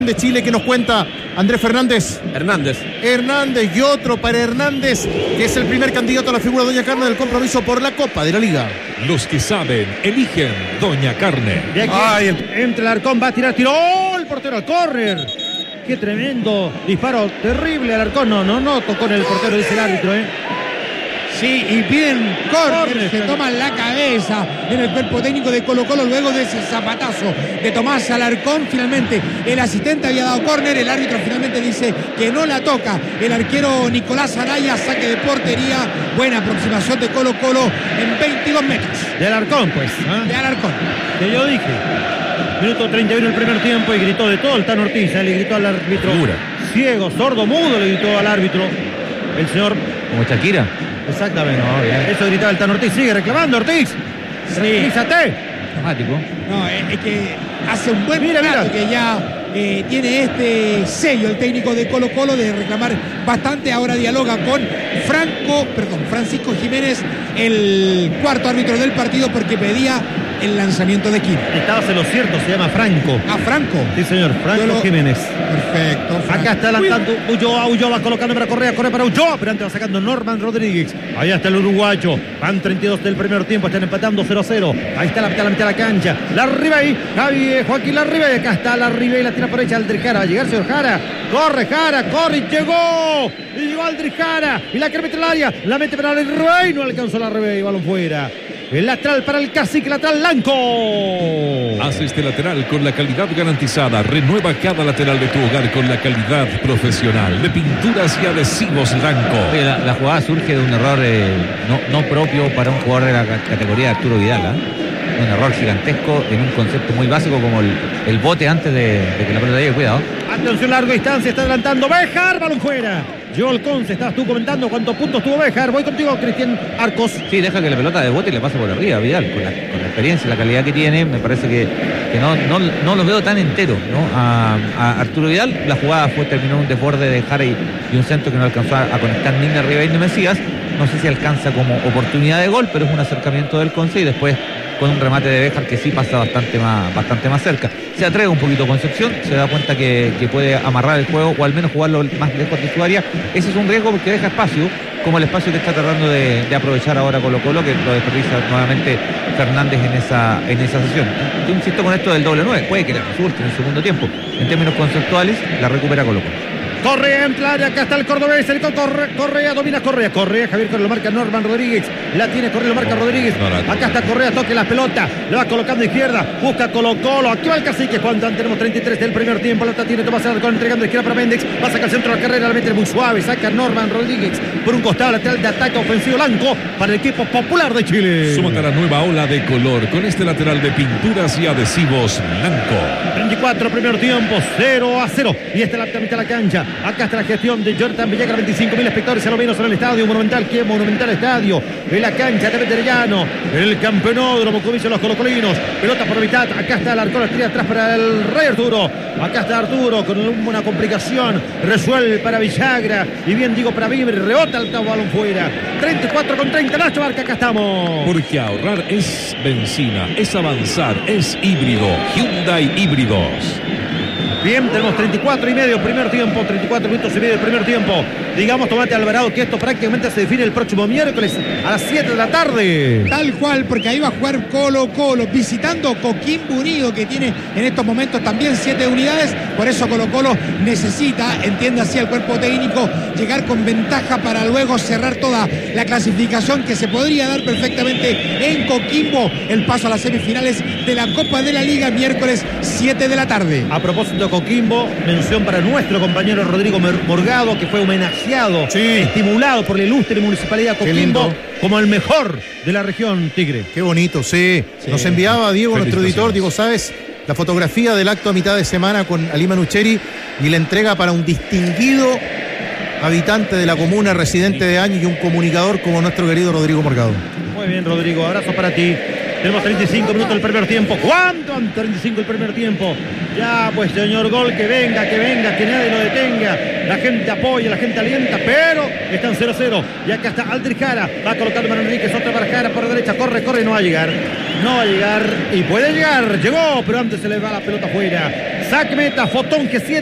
de Chile que nos cuenta Andrés Fernández. Hernández y otro para Hernández, que es el primer candidato a la figura Doña Carne del compromiso por la Copa de la Liga. Los que saben, eligen Doña Carne. De aquí, entre el Alarcón, va a tirar, tiró. ¡Oh! El portero al córner. Qué tremendo disparo, terrible Alarcón. No tocó en el portero, dice el árbitro, Sí, y piden córner, se toman la cabeza en el cuerpo técnico de Colo-Colo luego de ese zapatazo de Tomás Alarcón. Finalmente el asistente había dado córner, el árbitro finalmente dice que no la toca. El arquero Nicolás Araya, saque de portería, buena aproximación de Colo-Colo en 22 metros. De Alarcón, pues. De Alarcón. Que yo dije. Minuto 31 el primer tiempo y gritó de todo el Tano Ortiz, le gritó al árbitro. Ciego, sordo, mudo, le gritó al árbitro. El señor... ¿Como Shakira? Exactamente. Eso gritaba el Tano Ortiz. Sigue reclamando Ortiz. Tranquilízate. Dramático. No, es que hace un buen rato que ya tiene este sello el técnico de Colo-Colo de reclamar bastante. Ahora dialoga con Francisco Jiménez, el cuarto árbitro del partido, porque pedía el lanzamiento de esquina. Estabas en lo cierto, se llama Franco. Franco. Sí, señor, Franco Jiménez. Perfecto. Franco. Acá está adelantando Ulloa va colocando para Correa, corre para Ulloa, pero antes va sacando Norman Rodríguez. Ahí está el uruguayo. Van 32 del primer tiempo, están empatando 0-0. Ahí está la mitad de la cancha. Larribey, Joaquín Larribey. Acá está Larribey, la tira por derecha Aldrich Jara. Va a llegar señor Jara. Corre y llegó. Y llegó Aldrich Jara. Y la quiere meter al área. La mete para Larribey. No alcanzó Larribey. Balón fuera. El lateral para el cacique, lateral blanco. Hace este lateral con la calidad garantizada. Renueva cada lateral de tu hogar con la calidad profesional de Pinturas y Adhesivos Blanco. Oye, la jugada surge de un error no propio para un jugador de la categoría de Arturo Vidal. Un error gigantesco en un concepto muy básico como el bote antes de que la pelota llegue. Cuidado. Atención, larga distancia, está adelantando Béjar, balón fuera. Joel Conce, estabas tú comentando cuántos puntos tuvo Béjar. Voy contigo, Cristian Arcos. Sí, deja que la pelota de bote y le pase por arriba a Vidal. Con la experiencia y la calidad que tiene, me parece que no los veo tan enteros, ¿no? A Arturo Vidal, la jugada terminó un desborde de Jara y un centro que no alcanzó a conectar ni Ribeiro ni Mesías. No sé si alcanza como oportunidad de gol, pero es un acercamiento del Conce y después con un remate de Béjar que sí pasa bastante más cerca. Se atreve un poquito Concepción, se da cuenta que puede amarrar el juego o al menos jugarlo más lejos de su área. Ese es un riesgo porque deja espacio, como el espacio que está tratando de aprovechar ahora Colo-Colo, que lo desperdicia nuevamente Fernández en esa sesión. Yo insisto con esto del doble 9, puede que le resulte en el segundo tiempo. En términos conceptuales, la recupera Colo-Colo. Correa en el área, acá está el cordobés, Correa, domina Correa, Javier Correa lo marca Norman Rodríguez, la tiene Correa, lo marca Rodríguez, acá está Correa, toque la pelota, le va colocando izquierda, busca Colo-Colo, aquí va el cacique, cuando tenemos 33 del primer tiempo, la tiene Tomás Alarcón entregando izquierda para Méndez, va a sacar el centro de la carrera, la mete muy suave, saca Norman Rodríguez por un costado lateral de ataque ofensivo blanco para el equipo popular de Chile. Súmate a la nueva ola de color con este lateral de Pinturas y Adhesivos Blanco. 34 primer tiempo, 0-0, y esta es la mitad de la cancha. Acá está la gestión de Jonathan Villagra, 25.000 espectadores a lo menos en el estadio Monumental. ¿Qué Monumental Estadio? En la cancha de Veterano, en el campeonódromo, como dicen los colocolinos. Pelota por mitad, acá está Alarcón, la tira atrás para el Rey Arturo. Acá está Arturo con una complicación, resuelve para Villagra, y bien digo para Vibre, rebota el balón fuera. 34-30, Nacho Barca, acá estamos. Porque ahorrar es benzina, es avanzar, es híbrido. Hyundai Híbridos. Bien, tenemos 34 y medio primer tiempo, 34 minutos y medio del primer tiempo. Digamos, Tomate Alvarado, que esto prácticamente se define el próximo miércoles a las 7 de la tarde. Tal cual, porque ahí va a jugar Colo-Colo, visitando Coquimbo Unido, que tiene en estos momentos también 7 unidades. Por eso Colo-Colo necesita, entiende así el cuerpo técnico, llegar con ventaja para luego cerrar toda la clasificación que se podría dar perfectamente en Coquimbo. El paso a las semifinales de la Copa de la Liga, miércoles 7 de la tarde. A propósito de Coquimbo, mención para nuestro compañero Rodrigo Morgado, que fue homenajeado, estimulado por la ilustre municipalidad de Coquimbo como el mejor de la región Tigre. Qué bonito, sí. Nos enviaba Diego, nuestro editor, Diego Sáez, la fotografía del acto a mitad de semana con Ali Manucheri y la entrega para un distinguido habitante de la comuna, residente de años y un comunicador como nuestro querido Rodrigo Morgado. Muy bien, Rodrigo, abrazo para ti. Tenemos 35 minutos del primer tiempo. ¿Cuánto? 35 el primer tiempo. Ya, pues, señor Gol, que venga, que nadie lo detenga. La gente apoya, la gente alienta, pero están 0-0. Y acá está Aldrich Jara. Va colocando Manuel Enríquez, otra para Jara por la derecha. Corre, no va a llegar. Y puede llegar. Llegó, pero antes se le va la pelota afuera. Saque meta, Fotón que 7.